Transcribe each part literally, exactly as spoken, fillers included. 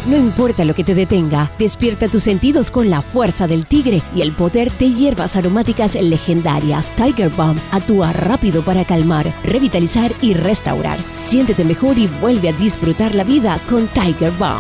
No importa lo que te detenga, despierta tus sentidos con la fuerza del tigre y el poder de hierbas aromáticas legendarias. Tiger Balm actúa rápido para calmar, revitalizar y restaurar. Siéntete mejor y vuelve a disfrutar la vida con Tiger Balm.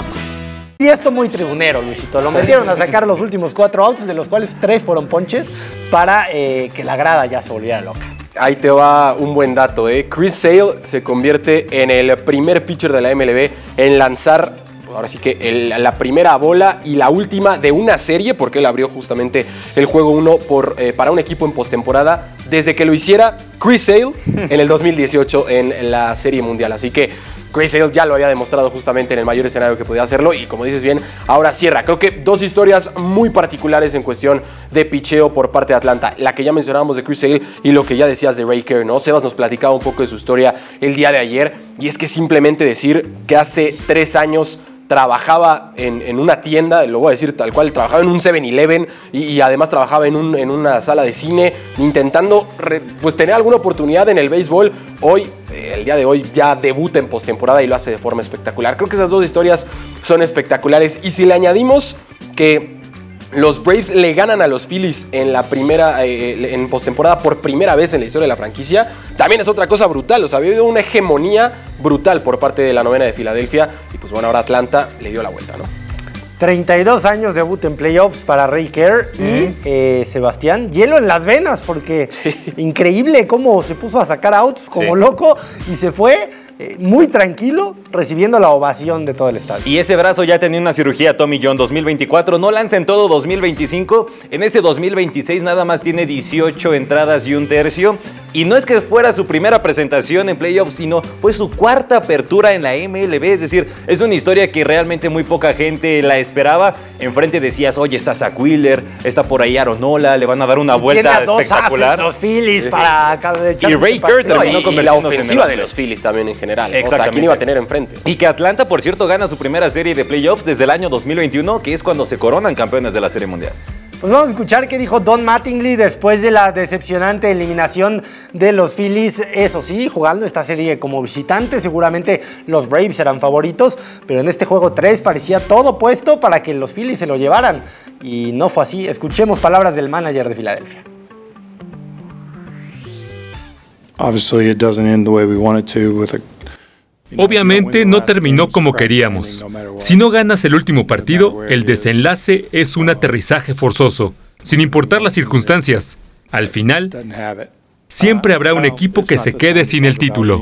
Y esto muy tribunero, Luisito. Lo metieron a sacar los últimos cuatro outs, de los cuales tres fueron ponches, para eh, que la grada ya se volviera loca. Ahí te va un buen dato, ¿eh? Chris Sale se convierte en el primer pitcher de la M L B en lanzar, ahora sí que el, la primera bola y la última de una serie, porque él abrió justamente el juego uno por, eh, para un equipo en postemporada, desde que lo hiciera Chris Sale en el dos mil dieciocho en la Serie Mundial. Así que Chris Sale ya lo había demostrado justamente en el mayor escenario que podía hacerlo y, como dices bien, ahora cierra. Creo que dos historias muy particulares en cuestión de picheo por parte de Atlanta. La que ya mencionábamos de Chris Sale y lo que ya decías de Ray Kerr, ¿no? Sebas nos platicaba un poco de su historia el día de ayer, y es que simplemente decir que hace tres años trabajaba en, en una tienda, lo voy a decir tal cual, trabajaba en un seven eleven y, y además trabajaba en, un, en una sala de cine, intentando re, pues tener alguna oportunidad en el béisbol. Hoy, eh, el día de hoy, ya debuta en postemporada y lo hace de forma espectacular. Creo que esas dos historias son espectaculares. Y si le añadimos que los Braves le ganan a los Phillies en la primera, eh, en postemporada por primera vez en la historia de la franquicia, también es otra cosa brutal. O sea, había habido una hegemonía brutal por parte de la novena de Filadelfia y pues bueno, ahora Atlanta le dio la vuelta, ¿no? treinta y dos años de debut en playoffs para Ray Kerr y mm. eh, Sebastián, hielo en las venas, porque sí. Increíble cómo se puso a sacar outs como sí. loco y se fue Eh, muy tranquilo, recibiendo la ovación de todo el estadio. Y ese brazo ya tenía una cirugía, Tommy John. Dos mil veinticuatro, no lanza en todo dos mil veinticinco. En este dos mil veintiséis nada más tiene dieciocho entradas y un tercio. Y no es que fuera su primera presentación en playoffs, sino fue su cuarta apertura en la M L B. Es decir, es una historia que realmente muy poca gente la esperaba. Enfrente decías, oye, está Zach Wheeler, está por ahí Aaron Nola, le van a dar una vuelta espectacular. Los Phillies sí. para... Y Ray Kerr terminó no, y, y la ofensiva de los Phillies también en general. Exactamente. O sea, ¿quién iba a tener enfrente? Y que Atlanta, por cierto, gana su primera serie de playoffs desde el año dos mil veintiuno, que es cuando se coronan campeones de la Serie Mundial. Pues vamos a escuchar qué dijo Don Mattingly después de la decepcionante eliminación de los Phillies. Eso sí, jugando esta serie como visitante, seguramente los Braves eran favoritos, pero en este juego tres parecía todo puesto para que los Phillies se lo llevaran. Y no fue así. Escuchemos palabras del manager de Filadelfia. Obviously it doesn't end the way we want it to with a Obviamente no terminó como queríamos. Si no ganas el último partido, el desenlace es un aterrizaje forzoso, sin importar las circunstancias. Al final, siempre habrá un equipo que se quede sin el título.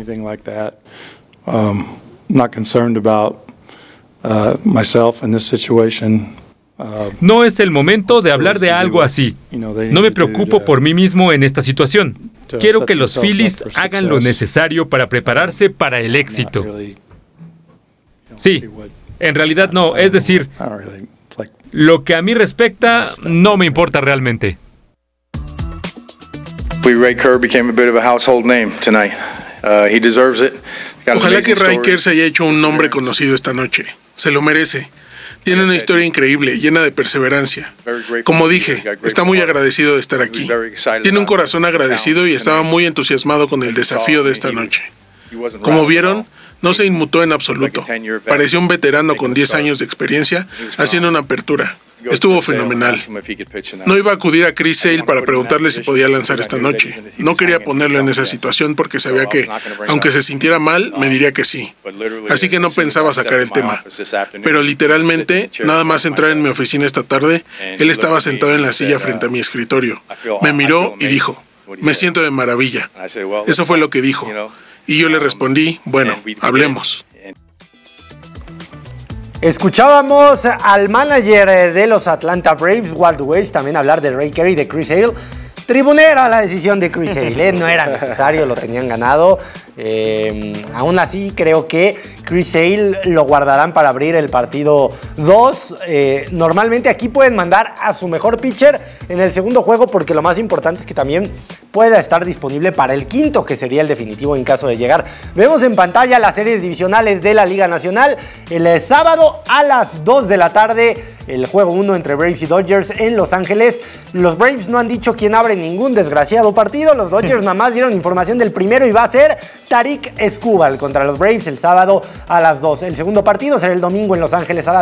No es el momento de hablar de algo así. No me preocupo por mí mismo en esta situación. Quiero que los Phillies hagan lo necesario para prepararse para el éxito. Sí, en realidad no. Es decir, lo que a mí respecta, no me importa realmente. Ray Kerr became a bit of a household name tonight. Uh, he deserves it. Ojalá que Ray Kerr se haya hecho un nombre conocido esta noche. Se lo merece. Tiene una historia increíble, llena de perseverancia. Como dije, está muy agradecido de estar aquí. Tiene un corazón agradecido y estaba muy entusiasmado con el desafío de esta noche. Como vieron, no se inmutó en absoluto. Parecía un veterano con diez años de experiencia haciendo una apertura. Estuvo fenomenal. No iba a acudir a Chris Sale para preguntarle si podía lanzar esta noche. No quería ponerlo en esa situación porque sabía que, aunque se sintiera mal, me diría que sí. Así que no pensaba sacar el tema. Pero literalmente, nada más entrar en mi oficina esta tarde, él estaba sentado en la silla frente a mi escritorio. Me miró y dijo, me siento de maravilla. Eso fue lo que dijo. Y yo le respondí, bueno, hablemos. Escuchábamos al manager de los Atlanta Braves, Walt Weiss, también hablar de Ray Kerr y de Chris Sale. Tribunera la decisión de Chris Sale, ¿eh? No era necesario, lo tenían ganado. Eh, aún así, creo que Chris Sale lo guardarán para abrir el partido dos. Eh, normalmente aquí pueden mandar a su mejor pitcher en el segundo juego porque lo más importante es que también pueda estar disponible para el quinto, que sería el definitivo en caso de llegar. Vemos en pantalla las series divisionales de la Liga Nacional. El sábado a las dos de la tarde, el juego uno entre Braves y Dodgers en Los Ángeles. Los Braves no han dicho quién abre ningún desgraciado partido. Los Dodgers nada más dieron información del primero y va a ser Tarik Skubal contra los Braves el sábado a las dos. El segundo partido será el domingo en Los Ángeles a las